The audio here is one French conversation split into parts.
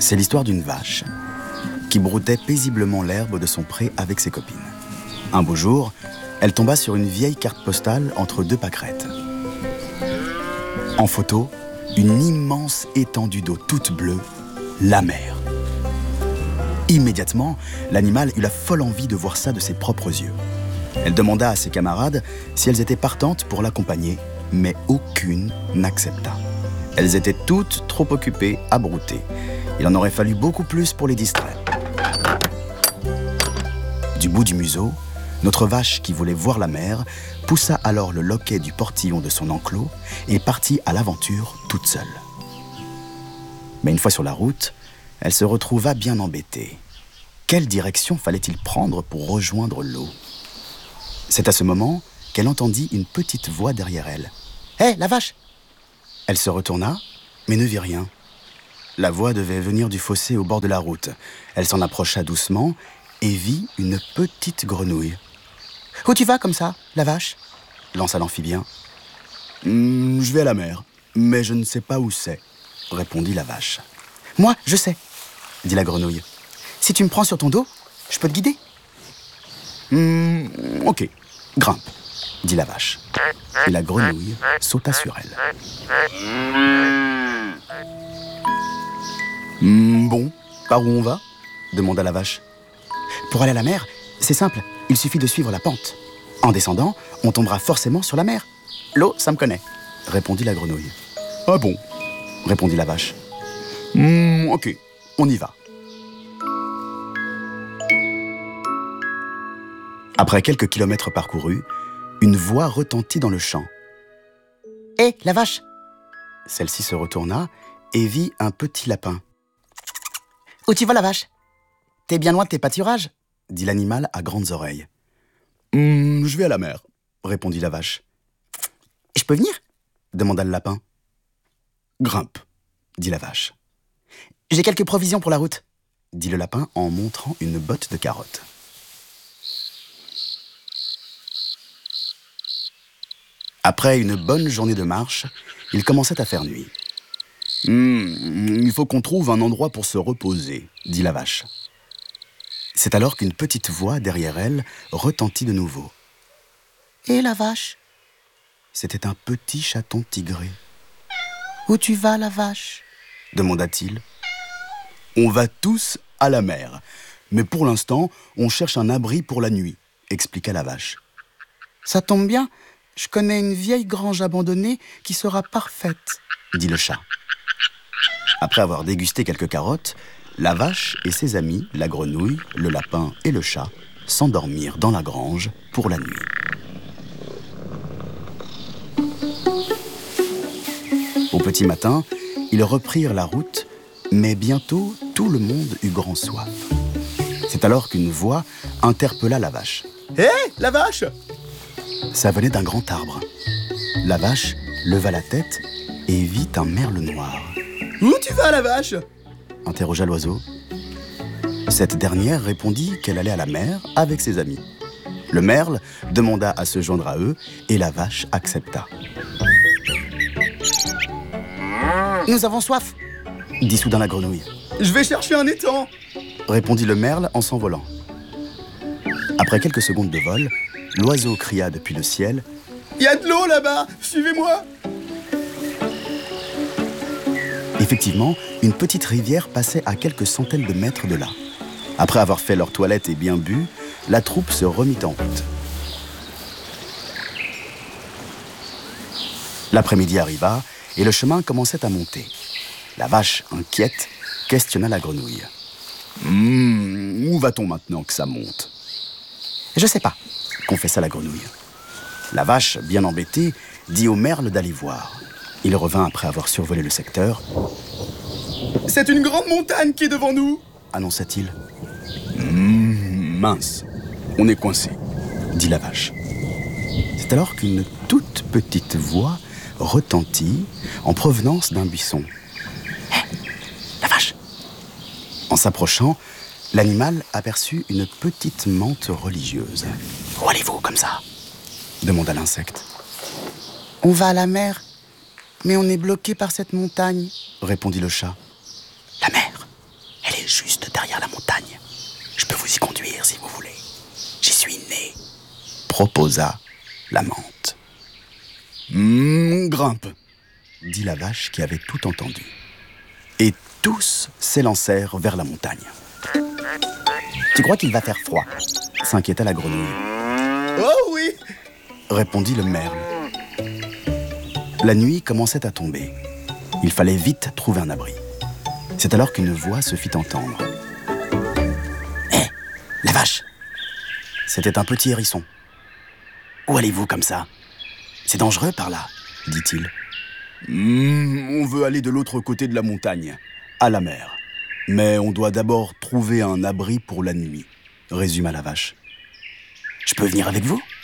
C'est l'histoire d'une vache qui broutait paisiblement l'herbe de son pré avec ses copines. Un beau jour, elle tomba sur une vieille carte postale entre deux pâquerettes. En photo, une immense étendue d'eau toute bleue, la mer. Immédiatement, l'animal eut la folle envie de voir ça de ses propres yeux. Elle demanda à ses camarades si elles étaient partantes pour l'accompagner, mais aucune n'accepta. Elles étaient toutes trop occupées à brouter. Il en aurait fallu beaucoup plus pour les distraire. Du bout du museau, notre vache qui voulait voir la mer poussa alors le loquet du portillon de son enclos et partit à l'aventure toute seule. Mais une fois sur la route, elle se retrouva bien embêtée. Quelle direction fallait-il prendre pour rejoindre l'eau ? C'est à ce moment qu'elle entendit une petite voix derrière elle. « Hé, la vache !» Elle se retourna, mais ne vit rien. La voix devait venir du fossé au bord de la route. Elle s'en approcha doucement et vit une petite grenouille. « Où tu vas comme ça, la vache ?» lança l'amphibien. « Je vais à la mer, mais je ne sais pas où c'est, » répondit la vache. « Moi, je sais, » dit la grenouille. « Si tu me prends sur ton dos, je peux te guider. » « Ok, grimpe, » dit la vache. Et la grenouille sauta sur elle. « Bon, par où on va ?» demanda la vache. « Pour aller à la mer, c'est simple, il suffit de suivre la pente. En descendant, on tombera forcément sur la mer. L'eau, ça me connaît, » répondit la grenouille. « Ah bon ?» répondit la vache. « Ok, on y va. » Après quelques kilomètres parcourus, une voix retentit dans le champ. « Hé, la vache !» Celle-ci se retourna et vit un petit lapin. « Où tu vas, la vache ? T'es bien loin de tes pâturages ?» dit l'animal à grandes oreilles. « Je vais à la mer, » répondit la vache. « Je peux venir ?» demanda le lapin. « Grimpe, » dit la vache. « J'ai quelques provisions pour la route, » dit le lapin en montrant une botte de carottes. Après une bonne journée de marche, il commençait à faire nuit. « Il faut qu'on trouve un endroit pour se reposer, » dit la vache. C'est alors qu'une petite voix derrière elle retentit de nouveau. « Et la vache ?» C'était un petit chaton tigré. « Où tu vas, la vache ?» demanda-t-il. « On va tous à la mer, mais pour l'instant, on cherche un abri pour la nuit, » expliqua la vache. « Ça tombe bien, je connais une vieille grange abandonnée qui sera parfaite, » dit le chat. Après avoir dégusté quelques carottes, la vache et ses amis, la grenouille, le lapin et le chat, s'endormirent dans la grange pour la nuit. Au petit matin, ils reprirent la route, mais bientôt tout le monde eut grand soif. C'est alors qu'une voix interpella la vache. « Hé, la vache !» Ça venait d'un grand arbre. La vache leva la tête et vit un merle noir. « Où tu vas, la vache ?» interrogea l'oiseau. Cette dernière répondit qu'elle allait à la mer avec ses amis. Le merle demanda à se joindre à eux et la vache accepta. « Nous avons soif !» dit soudain la grenouille. « Je vais chercher un étang !» répondit le merle en s'envolant. Après quelques secondes de vol, l'oiseau cria depuis le ciel. « Il y a de l'eau là-bas, suivez-moi !» Effectivement, une petite rivière passait à quelques centaines de mètres de là. Après avoir fait leur toilette et bien bu, la troupe se remit en route. L'après-midi arriva et le chemin commençait à monter. La vache, inquiète, questionna la grenouille. « Où va-t-on maintenant que ça monte ?»« Je sais pas, » confessa la grenouille. La vache, bien embêtée, dit au merle d'aller voir. Il revint après avoir survolé le secteur. « C'est une grande montagne qui est devant nous !» annonça-t-il. « Mince, on est coincé !» dit la vache. C'est alors qu'une toute petite voix retentit en provenance d'un buisson. « Hé, la vache !» En s'approchant, l'animal aperçut une petite mante religieuse. « Où allez-vous comme ça ?» demanda l'insecte. « On va à la mer, mais on est bloqué par cette montagne, » répondit le chat. « La mer ?» est juste derrière la montagne. Je peux vous y conduire si vous voulez. J'y suis né, proposa la menthe. Grimpe, dit la vache qui avait tout entendu. Et tous s'élancèrent vers la montagne. Tu crois qu'il va faire froid? S'inquiéta la grenouille. Oh oui, répondit le merle. La nuit commençait à tomber. Il fallait vite trouver un abri. C'est alors qu'une voix se fit entendre. Hé, la vache! C'était un petit hérisson. Où allez-vous comme ça? C'est dangereux par là, dit-il. On veut aller de l'autre côté de la montagne, à la mer. Mais on doit d'abord trouver un abri pour la nuit, résuma la vache. Je peux venir avec vous?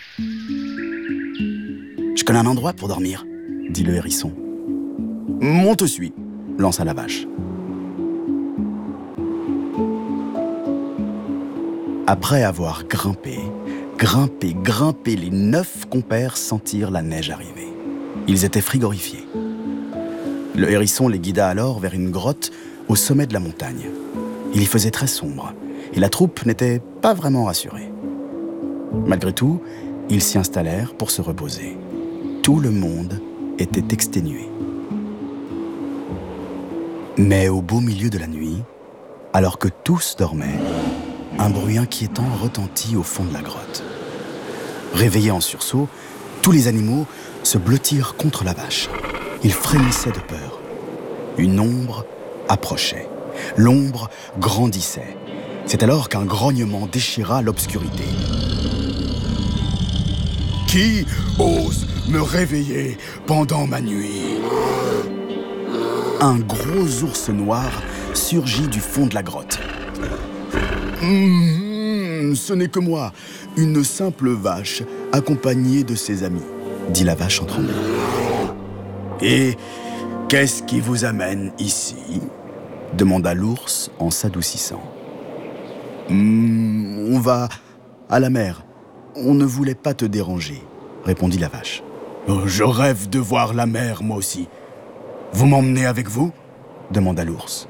Je connais un endroit pour dormir, dit le hérisson. On te suit, lança la vache. Après avoir grimpé, les 9 compères sentirent la neige arriver. Ils étaient frigorifiés. Le hérisson les guida alors vers une grotte au sommet de la montagne. Il y faisait très sombre et la troupe n'était pas vraiment rassurée. Malgré tout, ils s'y installèrent pour se reposer. Tout le monde était exténué. Mais au beau milieu de la nuit, alors que tous dormaient, un bruit inquiétant retentit au fond de la grotte. Réveillés en sursaut, tous les animaux se blottirent contre la vache. Ils frémissaient de peur. Une ombre approchait. L'ombre grandissait. C'est alors qu'un grognement déchira l'obscurité. Qui ose me réveiller pendant ma nuit? Un gros ours noir surgit du fond de la grotte. Ce n'est que moi, une simple vache accompagnée de ses amis, dit la vache en tremblant. Et qu'est-ce qui vous amène ici? Demanda l'ours en s'adoucissant. On va à la mer. On ne voulait pas te déranger, répondit la vache. Je rêve de voir la mer, moi aussi. Vous m'emmenez avec vous? Demanda l'ours.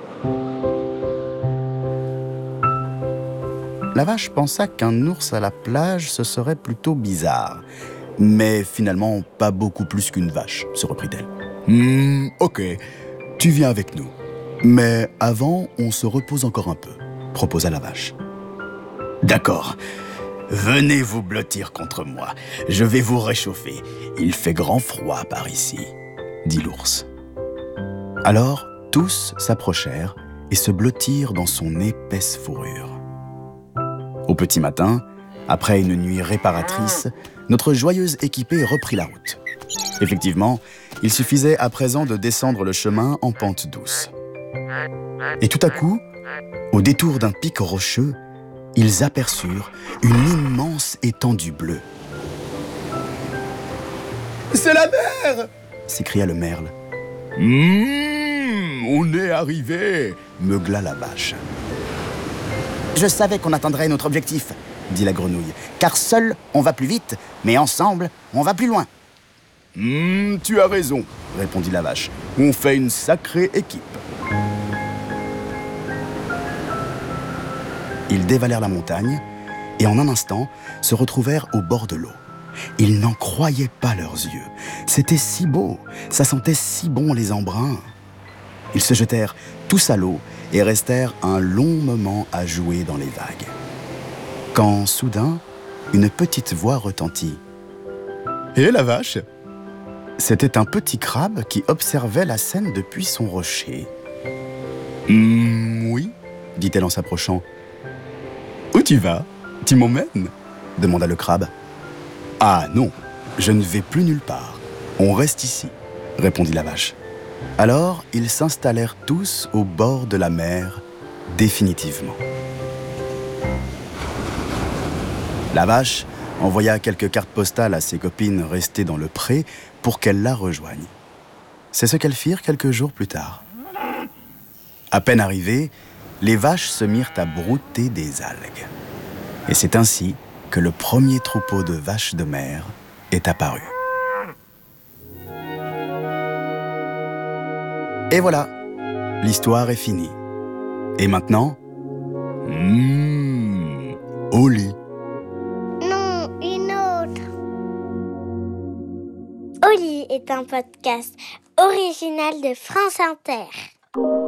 La vache pensa qu'un ours à la plage, ce serait plutôt bizarre. Mais finalement, pas beaucoup plus qu'une vache, se reprit-elle. Ok, tu viens avec nous. Mais avant, on se repose encore un peu, proposa la vache. D'accord, venez vous blottir contre moi. Je vais vous réchauffer. Il fait grand froid par ici, dit l'ours. Alors, tous s'approchèrent et se blottirent dans son épaisse fourrure. Au petit matin, après une nuit réparatrice, notre joyeuse équipée reprit la route. Effectivement, il suffisait à présent de descendre le chemin en pente douce. Et tout à coup, au détour d'un pic rocheux, ils aperçurent une immense étendue bleue. « C'est la mer !» s'écria le merle. « On est arrivé !» meugla la vache. Je savais qu'on atteindrait notre objectif, dit la grenouille, car seul on va plus vite, mais ensemble on va plus loin. Tu as raison, répondit la vache. On fait une sacrée équipe. Ils dévalèrent la montagne et en un instant se retrouvèrent au bord de l'eau. Ils n'en croyaient pas leurs yeux. C'était si beau, ça sentait si bon les embruns. Ils se jetèrent tous à l'eau et restèrent un long moment à jouer dans les vagues. Quand, soudain, une petite voix retentit. « Hé, la vache !» C'était un petit crabe qui observait la scène depuis son rocher. « Oui ?» dit-elle en s'approchant. « Où tu vas? Tu m'emmènes ?» demanda le crabe. « Ah non, je ne vais plus nulle part. On reste ici » répondit la vache. Alors, ils s'installèrent tous au bord de la mer, définitivement. La vache envoya quelques cartes postales à ses copines restées dans le pré pour qu'elles la rejoignent. C'est ce qu'elles firent quelques jours plus tard. À peine arrivées, les vaches se mirent à brouter des algues. Et c'est ainsi que le premier troupeau de vaches de mer est apparu. Et voilà, l'histoire est finie. Et maintenant, au lit. Non, une autre. Au lit est un podcast original de France Inter.